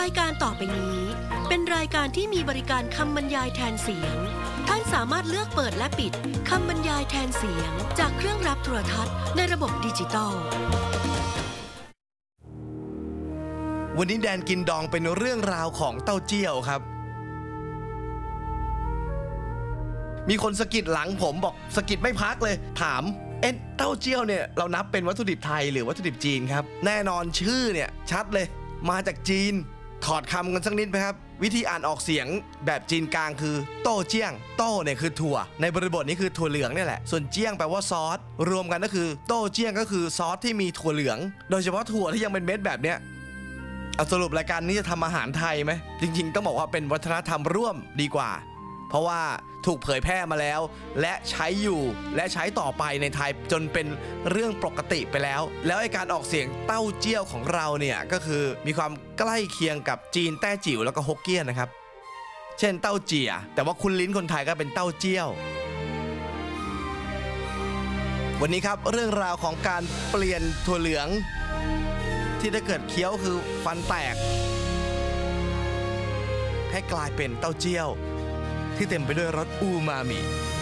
ายการต่อไปนี้เป็นรายการที่มีบริการคำบรรยายแทนเสียงท่านสามารถเลือกเปิดและปิดคำบรรยายแทนเสียงจากเครื่องรับโทรทัศน์ในระบบดิจิตอลวันนี้แดนกินดองเป็นเรื่องราวของเต้าเจี้ยวครับมีคนสะกิดหลังผมบอกสะกิดไม่พักเลยถามเต้าเจี้ยวเนี่ยเรานับเป็นวัตถุดิบไทยหรือวัตถุดิบจีนครับแน่นอนชื่อเนี่ยชัดเลยมาจากจีนถอดคำกันสักนิดไหมครับวิธีอ่านออกเสียงแบบจีนกลางคือโต้เจี้ยงโต้เนี่ยคือถั่วในบริบทนี้คือถั่วเหลืองนี่แหละส่วนเจี้ยงแปลว่าซอสรวมกันก็คือโต้เจี้ยงก็คือซอสที่มีถั่วเหลืองโดยเฉพาะถั่วที่ยังเป็นเม็ดแบบเนี้ยสรุปรายการนี้จะทำอาหารไทยไหมจริงๆต้องบอกว่าเป็นวัฒนธรรมร่วมดีกว่าเพราะว่าถูกเผยแพร่มาแล้วและใช้อยู่และใช้ต่อไปในไทยจนเป็นเรื่องปกติไปแล้วไอ้การออกเสียงเต้าเจี้ยวของเราเนี่ยก็คือมีความใกล้เคียงกับจีนแต้จิ๋วแล้วก็ฮกเกี้ยนนะครับเช่นเต้าเจี๋ยแต่ว่าคุณลิ้นคนไทยก็เป็นเต้าเจี้ยววันนี้ครับเรื่องราวของการเปลี่ยนถั่วเหลืองที่ถ้าเกิดเคี้ยวคือฟันแตกให้กลายเป็นเต้าเจี้ยวที่เต็มไปด้วยรสอูมามิ